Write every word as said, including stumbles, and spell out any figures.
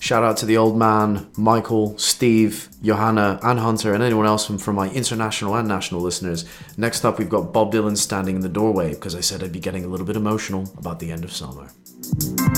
Shout out to the old man, Michael, Steve, Johanna, and Hunter, and anyone else from, from my international and national listeners. Next up, we've got Bob Dylan standing in the doorway, because I said I'd be getting a little bit emotional about the end of summer.